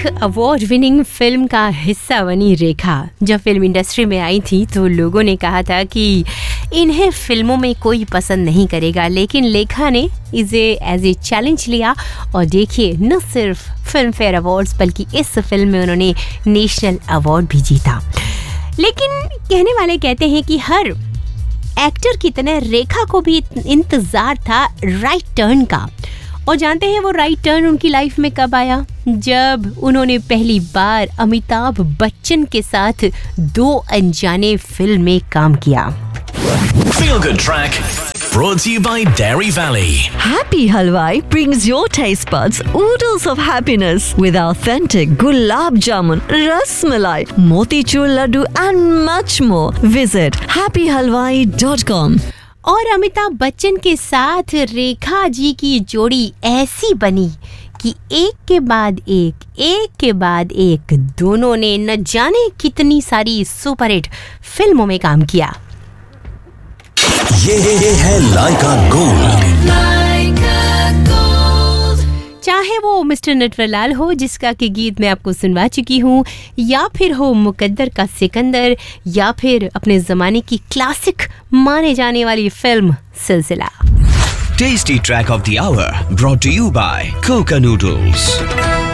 एक award winning film का हिस्सा बनी रेखा। जब फिल्म इंडस्ट्री में आई थी तो लोगों ने कहा था कि इन्हें फिल्मों में कोई पसंद नहीं करेगा, लेकिन रेखा ने इसे एज ए चैलेंज लिया और देखिए न सिर्फ फिल्म फेयर अवार्ड्स बल्कि इस फिल्म में उन्होंने नेशनल अवार्ड भी जीता। लेकिन कहने वाले कहते हैं कि हर एक्टर की तरह रेखा को भी इंतजार था राइट टर्न का। और जानते हैं वो राइट टर्न उनकी लाइफ में कब आया? जब उन्होंने पहली बार अमिताभ बच्चन के साथ 2 अनजाने फिल्म में काम किया। Feel Good Track brought to you by Dairy Valley. Happy Halwai brings your taste buds oodles of happiness with authentic gulab jamun, ras malai, motichur laddu and much more. Visit happyhalwai.com. और अमिताभ बच्चन के साथ रेखा जी की जोड़ी ऐसी बनी कि एक के बाद एक दोनों ने न जाने कितनी सारी सुपरहिट फिल्मों में काम किया। ये है लाइका गोल्ड। चाहे वो मिस्टर नटवरलाल हो जिसका के गीत मैं आपको सुनवा चुकी हूँ, या फिर हो मुकद्दर का सिकंदर, या फिर अपने जमाने की क्लासिक माने जाने वाली फिल्म सिलसिला। Tasty Track of the Hour brought to you by Coca Noodles.